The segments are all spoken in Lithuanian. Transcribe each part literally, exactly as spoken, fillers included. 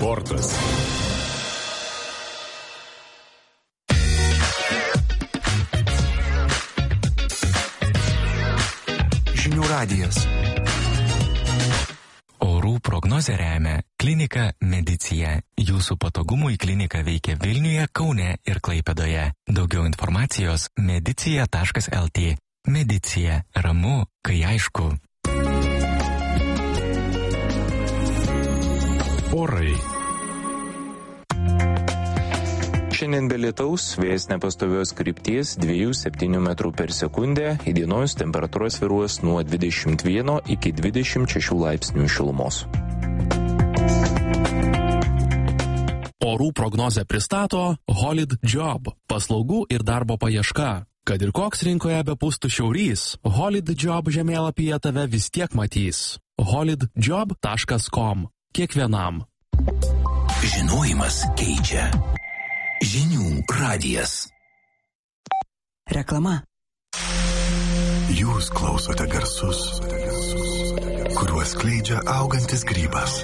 Sportas. Žinių radijas. Orų prognozę remia klinika Medicija. Jūsų patogumui klinika veikia Vilniuje, Kaune ir Klaipėdoje. Daugiau informacijos medicija taškas lt. Medicija. Ramu, kai aišku. Orai. Šiandien be lietaus, vėjas nepastovios krypties dviejų septynių metrų per sekundę, įdienojus temperatūra svyruos nuo dvidešimt vieno iki dvidešimt šešių laipsnių šilumos. Orų prognozę pristato Holid Job – paslaugų ir darbo paieška. Kad ir koks rinkoje bepūstų šiaurys, Holid Job žemėlapyje tave vis tiek matys. holid job taškas com. Kiekvienam. Žinojimas keičia. Žinių radijas. Reklama. Jūs klausote garsus, kuriuos skleidžia augantis grybas.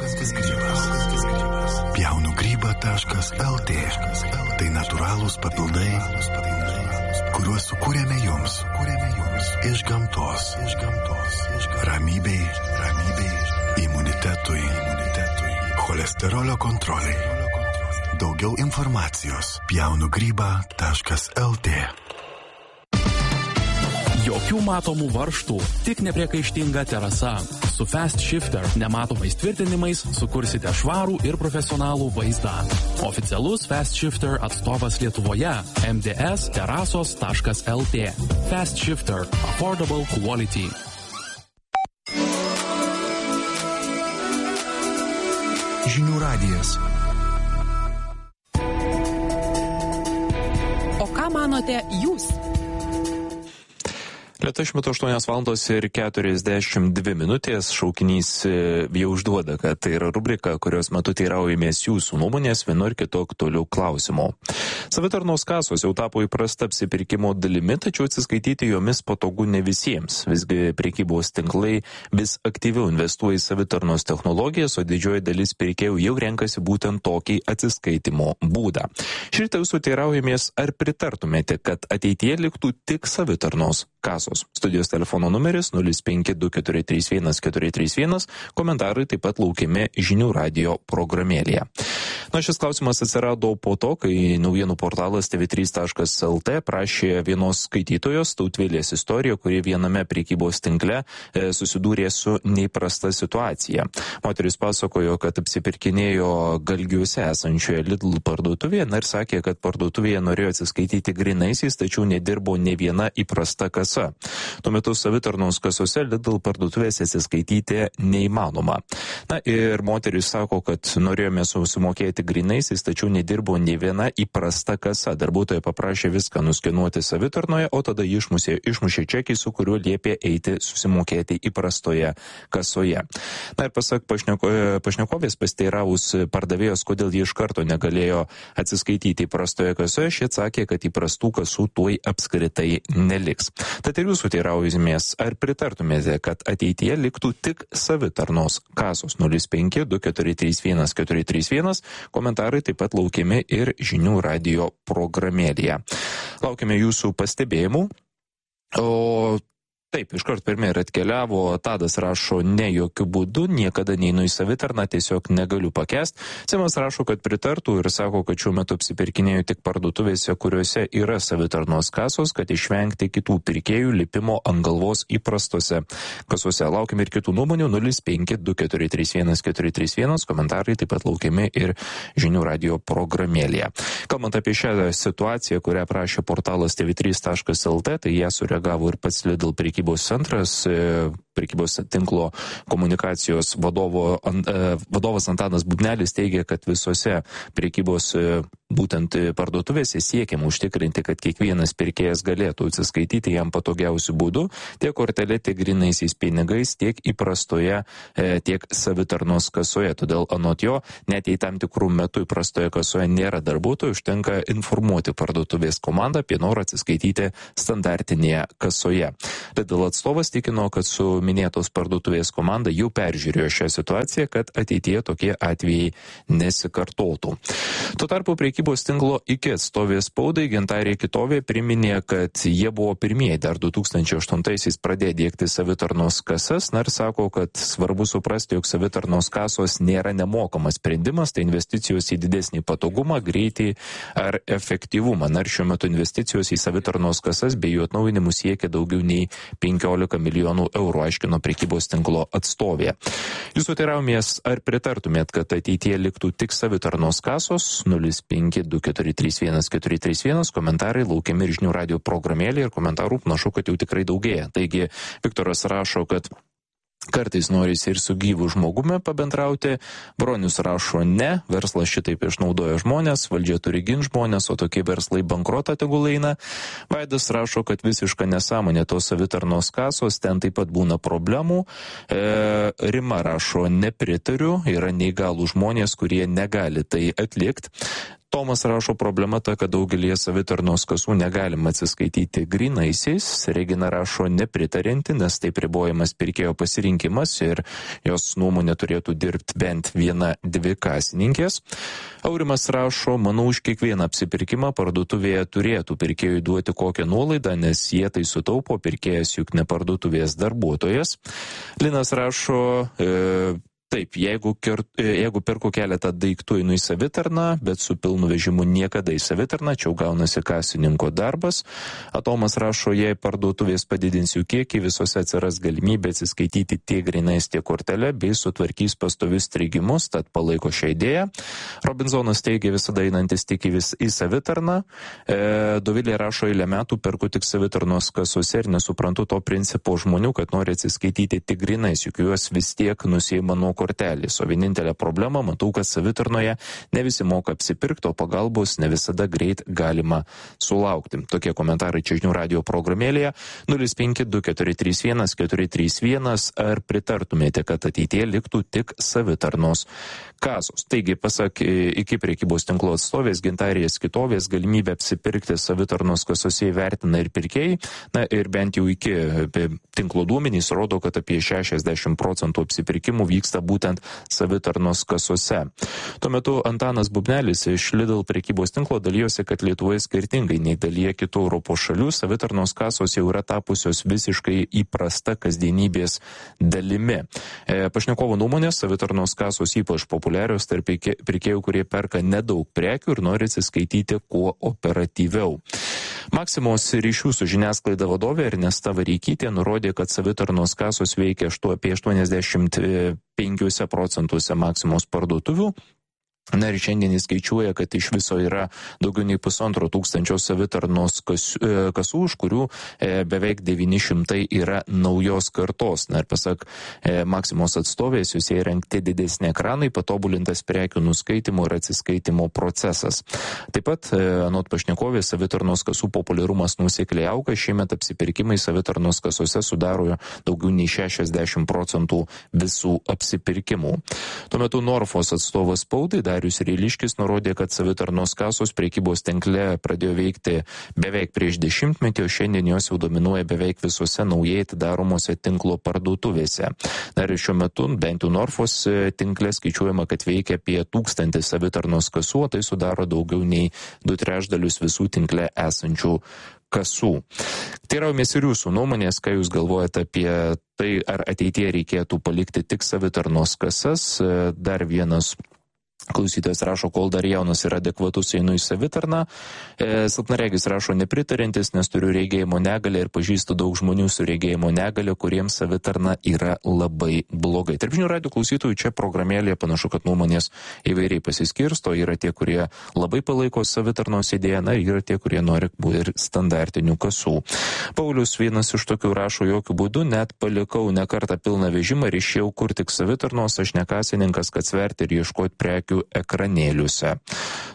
Pjaunu grybą taškas lt. Tai natūralūs papildai, kuriuos sukūrėme jums iš gamtos. Ramybei, ramybei, imunitetui, imunitetui, cholesterolio kontroliai. Daugiau informacijos pjaunu grybą taškas lt. Jokių matomų varžtų, tik nepriekaištinga terasa. Su Fast Shifter nematomais tvirtinimais sukursite švarų ir profesionalų vaizdą. Oficialus Fast Shifter atstovas Lietuvoje – em dė es terasos taškas lt. Fast Shifter – Affordable Quality. Žinių radijas. O ką manote jūs? Lietuva šiuo metu aštuonios valandos ir keturiasdešimt dvi minutės. Šaukinys jau užduoda, kad tai yra rubrika, kurios metu teiraujamės jūsų nuomonės vienu ir kitu aktualiu klausimu. Savitarnos kasos jau tapo įprasta apsipirkimo dalimi, tačiau atsiskaityti jomis patogu ne visiems. Visgi prekybos tinklai vis aktyviau investuoja į savitarnos technologijas, o didžioji dalis pirkėjų jau renkasi būtent tokį atsiskaitimo būdą. Šįryt jūsų teiraujamės, ar pritartumėte, kad ateityje liktų tik savitarnos kasos. Studijos telefono numeris nulis penki du keturi trys vienas keturi trys vienas, komentarai taip pat laukiami žinių radio programėlėje. Na, šis klausimas atsirado po to, kai naujienų portalas tė vė trys taškas lt prašė vienos skaitytojos Tautvilės istoriją, kuri viename prekybos tinkle e, susidūrė su neįprasta situacija. Moteris pasakojo, kad apsipirkinėjo Galgiuose esančioje Lidl parduotuvėje ir sakė, kad parduotuvėje norėjo atsiskaityti grynaisiais, tačiau nedirbo ne viena įprasta kasa. Tuo metu savitarnos kasose Lidl parduotuvėse atsiskaityti neįmanoma. Na ir moteris sako, kad norėjome susimokėti grynaisiais, tačiau nedirbo ne viena įprasta kasa. Darbuotoja paprašė viską nuskenuoti savitarnoje, o tada išmušė, išmušė čekį, su kuriuo liepė eiti susimokėti įprastoje kasoje. Na ir pasak pašneko, pašnekovės pasteiravus pardavėjos, kodėl jie iš karto negalėjo atsiskaityti įprastoje kasoje, šie atsakė, kad įprastų kasų tuoj apskritai neliks. Tad ir jūsų teiraujamės, ar pritartumėte, kad ateityje liktų tik savitarnos kasos nulis penki du keturi trys vienas keturi trys vienas, komentarai taip pat laukiami ir žinių radio programėlėje. Laukiame jūsų pastebėjimų. O taip, iškart pirmie ir atkeliavo, Tadas rašo, ne jokių būdų, niekada neinu į savitarną, tiesiog negaliu pakęst. Simas rašo, kad pritartų ir sako, kad šiuo metu apsipirkinėjo tik parduotuvėse, kuriuose yra savitarnos kasos, kad išvengti kitų pirkėjų lipimo ant galvos įprastose kasose. Laukiame ir kitų nuomonių nulis penki du keturi trys vienas keturi trys vienas, komentarai taip pat laukiami ir žinių radio programėlėje. Kalbant apie šią situaciją, kurią prašė portalas tė vė trys taškas lt, tai ją sureagavo ir pats Lidl prekybos centras, prekybos tinklo komunikacijos vadovo, vadovas Antanas Bubnelis teigia, kad visose prekybos būtent parduotuvėse siekiam užtikrinti, kad kiekvienas pirkėjas galėtų atsiskaityti jam patogiausių būdų, tiek kortelė, tiek grynaisiais pinigais, tiek įprastoje, tiek savitarnos kasoje. Todėl anot jo, net jei tam tikrų metų įprastoje kasoje nėra darbuotojų, užtenka informuoti parduotuvės komandą apie norą atsiskaityti standartinėje kasoje. Lidl atstovas tikino, kad su minėtos parduotuvės komanda jau peržiūrėjo šią situaciją, kad ateityje tokie atvejai nesikartotų. Tuo tarpu prekybos tinklo iki atstovės spaudai Gintarė Kitovė priminė, kad jie buvo pirmieji dar du tūkstančiai aštuntaisiais pradėjo diegti savitarnos kasas, na ir sako, kad svarbu suprasti, jog savitarnos kasos nėra nemokamas sprendimas, tai investicijos į didesnį patogumą, greitį ar efektyvumą. Na ir šiuo metu investicijos į savitarnos kasas bei jų atnaujinimus siekia daugiau nei penkiolika milijonų eurų, aiškino prekybos tinklo atstovė. Jūsų teiraumės, ar pritartumėt, kad ateityje liktų tik savitarnos kasos? nulis penki du keturi trys vienas keturi trys vienas, komentarai laukiami ir žinių radio programėlė ir komentarų panašu, kad jau tikrai daugėja. Taigi Viktoras rašo, kad kartais norisi ir su gyvu žmogumi pabendrauti. Bronius rašo, ne, verslas šitaip išnaudoja žmonės, valdžia turi ginti žmonės, o tokie verslai bankrotą tegul eina. Vaidas rašo, kad visiška nesąmonė tos savitarnos kasos, ten taip pat būna problemų. E, Rima rašo, nepritariu, yra neįgalų žmonės, kurie negali tai atlikti. Tomas rašo, problema ta, kad daugelie savitarnos kasų negalima atsiskaityti grynaisiais. Regina rašo, nepritarinti, nes taip ribojamas pirkėjo pasirinkimas ir jos nuomonė turėtų dirbti bent viena, dvi kasininkės. Aurimas rašo, manau, už kiekvieną apsipirkimą parduotuvėje turėtų pirkėjui duoti kokią nuolaidą, nes jie tai sutaupo, pirkėjas juk ne parduotuvės darbuotojas. Linas rašo, e, taip, jeigu, jeigu perku keletą daiktų einu į savitarną, bet su pilnu vežimu niekada į savitarną, čia gaunasi kasininko darbas. Atomas rašo, jei parduotuvės padidinsiu kiekį, visose atsiras galimybė atsiskaityti tiek grynais, tiek kortelę, bei sutvarkys pastovius strigimus, tad palaiko šią idėją. Robinsonas teigia, visada einantis tik į, vis, į savitarną. E, Dovilė rašo, eilę metų perku tik savitarnos kasose ir nesuprantu to principo žmonių, kad nori atsiskaityti tik grynais, juk juos vis tiek nusiima nuo kortelės, o vienintelė problema, matau, kad savitarnoje ne visi moka apsipirkti, o pagalbos ne visada greit galima sulaukti. Tokie komentarai čia žinių radio programėlėje. nulis penki du keturi trys vienas keturi trys vienas, ar pritartumėte, kad ateityje liktų tik savitarnos kasos? Taigi, pasak iki prekybos tinklo atstovės Gintarės Kitovės, galimybę apsipirkti savitarnos kasose įvertina ir pirkėjai, na ir bent jau iki tinklo duomenys rodo, kad apie šešiasdešimt procentų apsipirkimų vyksta būtent savitarnos kasose. Tuo metu Antanas Bubnelis iš Lidl prekybos tinklo dalyjosi, kad Lietuvoje skirtingai nei dalyje kitų Europos šalių savitarnos kasos jau yra tapusios visiškai įprasta kasdienybės dalimi. E, pašnekovo nuomonė, savitarnos kasos ypač populiarios tarp pirkėjų, kurie perka nedaug prekių ir nori atsiskaityti kuo operatyviau. Maksimos ryšių su žiniasklaida vadovė Ernesta Vareikytė nurodė, kad savitarnos kasos veikia apie aštuoniasdešimt penkiuose procentuose Maksimos parduotuvių. Na ir šiandien jis skaičiuoja, kad iš viso yra daugiau nei pusantro tūkstančio savitarnos kasų, kasų, iš kurių e, beveik devyni šimtai yra naujos kartos. Na ir pasak e, Maksimos atstovės, juose įrengti didesni ekranai, patobulintas prekių nuskaitimo ir atsiskaitimo procesas. Taip pat, e, anot pašnekovės, savitarnos kasų populiarumas nuosekliai auga, šiemet apsipirkimai savitarnos kasose sudaro daugiau nei šešiasdešimt procentų visų apsipirkimų. Tuo metu Norfos atstovas spaudai Darius Reiliškis nurodė, kad savitarnos kasos prekybos tinkle pradėjo veikti beveik prieš dešimtmetį, o šiandien jos jau dominuoja beveik visose naujai atidaromose tinklo parduotuvėse. Dar ir šiuo metu, bent jau Norfos tinkle skaičiuojama, kad veikia apie tūkstantį savitarnos kasų, tai sudaro daugiau nei du trečdalius visų tinkle esančių kasų. Teiraujamės ir jūsų nuomonės, ką jūs galvojate apie tai, ar ateityje reikėtų palikti tik savitarnos kasas. Dar vienas klausytojas rašo, kol dar jaunas ir adekvatus einu į savitarną. E, Silpnaregis rašo, nepritarintis, nes turiu regėjimo negalę ir pažįstu daug žmonių su regėjimo negalė, kuriems savitarna yra labai blogai. Tarp žinių radio klausytojų čia programėlėje panašu, kad nuomonės įvairiai pasiskirsto. Yra tie, kurie labai palaiko savitarnos idėją, na, yra tie, kurie nori ir standartinių kasų. Paulius vienas iš tokių rašo, jokių būdų, net palikau ne kartą pilną vežimą ir išėjau kur tik savitarnos, aš ne kasininkas, kad sverti ir ieškoti prekių ekranėliuose.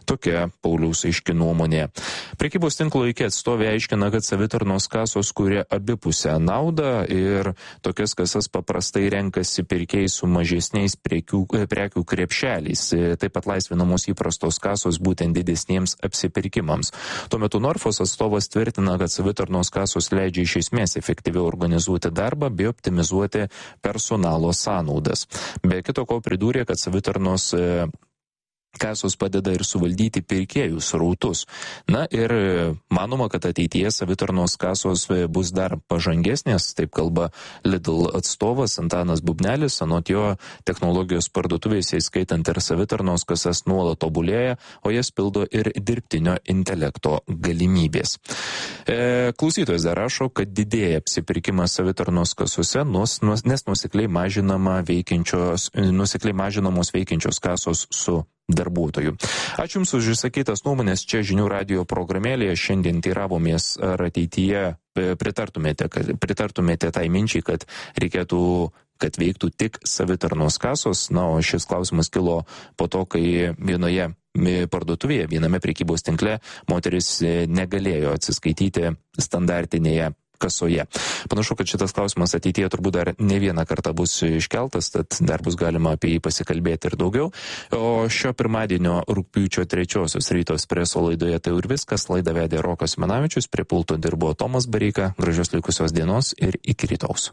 Tokia Pauliaus aiški nuomonė. Prekybos tinklo iki atstovė aiškina, kad savitarnos kasos kuria abipusę naudą ir tokias kasas paprastai renkasi pirkėjai su mažesniais prekių, prekių krepšeliais. Taip pat laisvinamos įprastos kasos būtent didesniems apsipirkimams. Tuo metu Norfos atstovas tvirtina, kad savitarnos kasos leidžia iš esmės efektyviau organizuoti darbą bei optimizuoti personalo sąnaudas. Be kito ko pridūrė, kad savitarnos kasos padeda ir suvaldyti pirkėjų srautus. Na ir manoma, kad ateityje savitarnos kasos bus dar pažangesnės, taip kalba Lidl atstovas Antanas Bubnelis, anot jo technologijos parduotuvėse, įskaitant ir savitarnos kasas, nuolat tobulėja, o jas pildo ir dirbtinio intelekto galimybės. E, klausytojas dar rašo, kad didėja apsipirkimas savitarnos kasose, nes nusikliai mažinama veikiančios, nusikliai mažinamos veikiančios kasos su darbuotojų. Ačiū Jums už išsakytas nuomonės čia žinių radijo programėlėje. Šiandien teiravomės, ar ateityje pritartumėte, kad, pritartumėte tai minčiai, kad reikėtų, kad veiktų tik savitarnos kasos. Na, o šis klausimas kilo po to, kai vienoje parduotuvėje, viename prekybos tinkle moteris negalėjo atsiskaityti standartinėje kasoje. Panašu, kad šitas klausimas ateityje turbūt dar ne vieną kartą bus iškeltas, tad dar bus galima apie jį pasikalbėti ir daugiau. O šio pirmadienio rugpjūčio trečiosios ryto espreso laidoje tai ir viskas. Laidą vedė Rokas Manavičius, prie pulto dirbo Tomas Bareika. Gražios likusios dienos ir iki rytaus.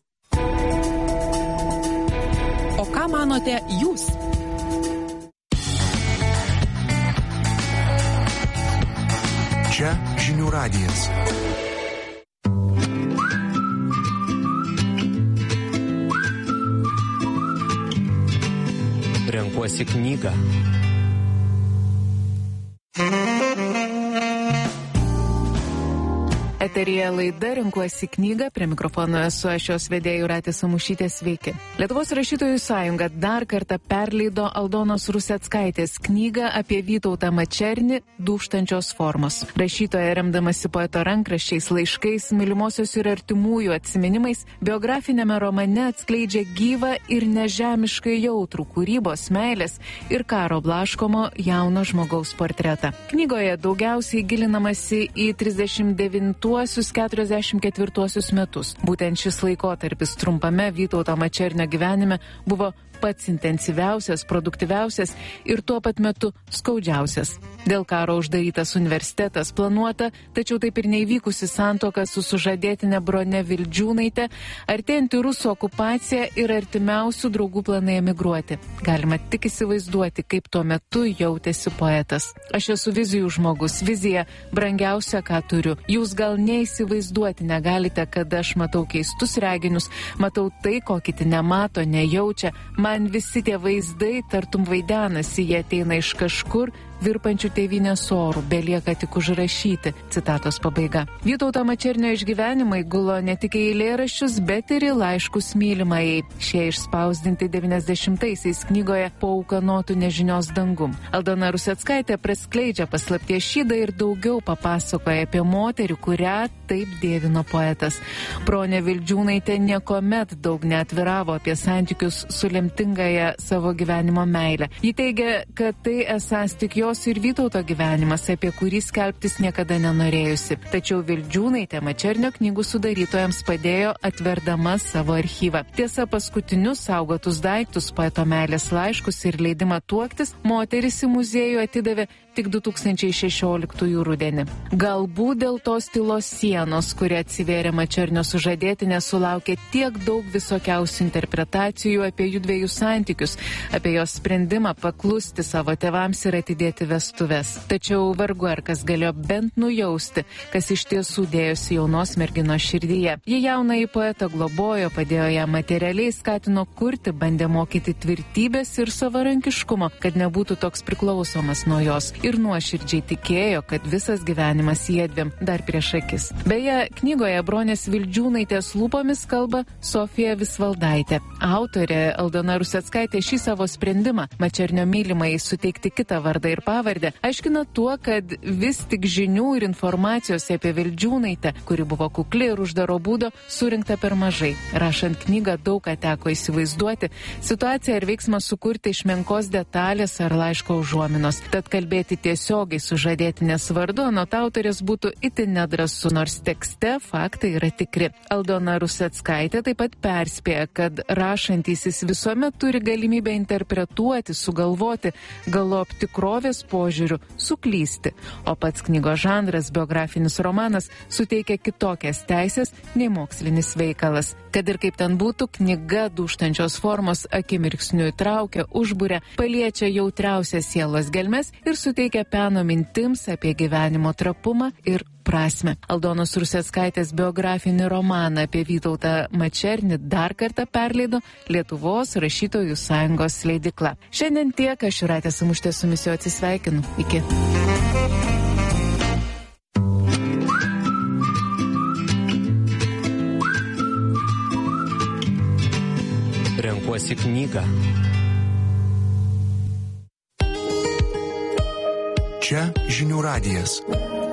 O ką manote jūs? Čia žinių radijas. Renkuosi knygą. Eteryje laida Renkuosi knygą, prie mikrofono esu aš jos vedėja Jūratė Samušytė, sveiki. Lietuvos rašytojų sąjunga dar kartą perleido Aldonos Ruseckaitės knygą apie Vytautą Mačernį Dūžtančios formos. Rašytoja, remdamasi poeto rankraščiais, laiškais, mylimosios ir artimųjų atsiminimais, biografinėme romane atskleidžia gyvą ir nežemiškai jautrų kūrybos, meilės ir karo blaškomo jauno žmogaus portretą. Knygoje daugiausiai gilinamasi į trisdešimt devintuosius keturiasdešimt ketvirtuosius metus. Būtent šis laikotarpis trumpame Vytauto Mačernio gyvenime buvo pats intensyviausias, produktyviausias ir tuo pat metu skaudžiausias. Dėl karo uždarytas universitetas, planuota, tačiau taip ir neįvykusi santuoka su sužadėtine Brone Vildžiūnaite, artėjanti rusų okupacija ir artimiausių draugų planai emigruoti. Galima tik įsivaizduoti, kaip tuo metu jautėsi poetas. Aš esu vizijų žmogus, vizija brangiausia, ką turiu. Jūs gal neįsivaizduoti negalite, kad aš matau keistus reginius, matau tai, ko kiti nemato, nejaučia. Man visi tie vaizdai tartum vaidenasi, jie ateina iš kažkur, virpančių tėvynės orų, belieka tik užrašyti. Citatos pabaiga. Vytauto Mačernio išgyvenimai gulo ne tik į eilėraščius, bet ir į laiškus mylimajai. Šie išspausdinti devyniasdešimtaisiais knygoje Po ūkanotų nežinios dangum. Aldona Ruseckaitė praskleidžia paslapties šydą ir daugiau papasakoja apie moterį, kurią taip dievino poetas. Bronė Vildžiūnaitė niekuomet daug neatviravo apie santykius su lemtingąja savo gyvenimo meile. Ji teigia, kad tai esąs tik jos ir Vytauto gyvenimas, apie kurį skelbtis niekada nenorėjusi. Tačiau Vildžiūnaitė Mačernio knygų sudarytojams padėjo, atverdama savo archyvą. Tiesa, paskutinius saugotus daiktus, poeto meilės laiškus ir leidimą tuoktis, moteris į muziejų atidavė tik du tūkstančiai šešioliktųjų rudenį. Galbūt dėl tos tylos sienos, kuri atsivėrė Mačernio sužadėtinė, sulaukė tiek daug visokiausių interpretacijų apie jų dviejų santykius, apie jos sprendimą paklusti savo tėvams ir atidėti vestuves. Tačiau vargu ar kas galėjo bent nujausti, kas iš tiesų dėjosi jaunos merginos širdyje. Ji jaunąjį poetą globojo, padėjo ją materialiai, skatino kurti, bandė mokyti tvirtybės ir savarankiškumo, kad nebūtų toks priklausomas nuo jos. Ir nuoširdžiai tikėjo, kad visas gyvenimas jiedviem dar prieš akis. Beje, knygoje Bronės Vildžiūnaitės lūpomis kalba Sofija Visvaldaitė. Autorė Aldona Ruseckaitė šį savo sprendimą Mačernio mylimai suteikti kitą vardą ir pavardę aiškina tuo, kad vis tik žinių ir informacijos apie Vildžiūnaitę, kuri buvo kukli ir uždaro būdo, surinkta per mažai. Rašant knygą daug ką teko įsivaizduoti, situaciją ir veiksmą sukurti iš menkos detalės ar laiško užuominos. Tad kalbėti minėti tiesiogiai sužadėtinės vardu, anot autorės būtų itin nedrąsu, nors tekste faktai yra tikri. Aldona Ruseckaitė taip pat perspėja, kad rašantysis visuomet turi galimybę interpretuoti, sugalvoti, galop tikrovės požiūrių suklysti. O pats knygos žanras, biografinis romanas, suteikia kitokias teisės nei mokslinis veikalas. Kad ir kaip ten būtų, knyga dūžtančios formos akimirksniu įtraukia, užburia, paliečia jautriausias sielos gelmes ir suteikia peno mintims apie gyvenimo trapumą ir prasmę. Aldonos Ruseckaitės biografinį romaną apie Vytautą Mačernį dar kartą perleido Lietuvos rašytojų sąjungos leidykla. Šiandien tiek, aš Jūratė Samušytė su jumis jau atsisveikinu. Iki. Renkuosi knygą. Čia Žinių radijas.